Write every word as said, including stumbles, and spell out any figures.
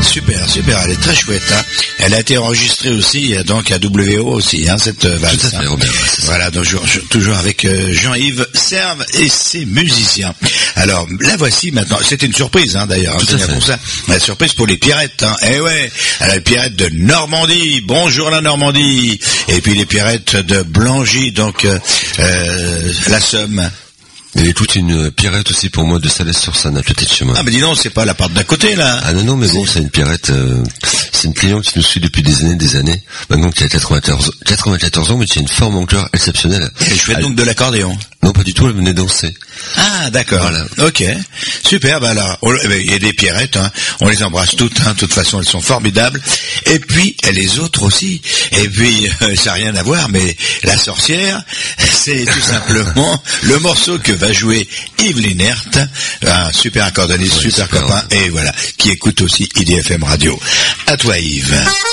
super, super, elle est très chouette. Hein. Elle a été enregistrée aussi, donc à W O aussi, hein, cette valse. Tout à fait, hein. Robert. Voilà, donc je, je, toujours avec euh, Jean-Yves Serve et ses musiciens. Alors, la voici maintenant. C'était une surprise, hein, d'ailleurs. Tout hein, à fait. pour ça. La surprise pour les Pierrettes. Hein. Eh ouais, alors, les Pierrettes de Normandie. Bonjour la Normandie. Et puis les Pierrettes de Blangy, donc euh, euh, la Somme. Il y avait toute une Pierrette aussi pour moi de Salès-sur-Saône à côté de chez moi. Ah, mais dis donc, c'est pas la part d'à côté, là. Ah non, non, mais bon, c'est une Pierrette, euh, c'est une cliente qui nous suit depuis des années, des années. Maintenant qui a quatre-vingt-quatorze, quatre-vingt-quatorze ans, mais qui a une forme encore exceptionnelle. Et je fais elle... donc de l'accordéon. Non, pas du tout, elle venait danser. Ah, d'accord. Voilà. Ok. Super, bah alors, il y a des Pierrettes, hein. On les embrasse toutes, hein. De toute façon, elles sont formidables. Et puis, et les autres aussi. Et puis, euh, ça n'a rien à voir, mais la sorcière, c'est tout simplement le morceau que va jouer Yves Linert, un super accordéoniste, ouais, super, super copain, et voilà, qui écoute aussi I D F M Radio. À toi, Yves.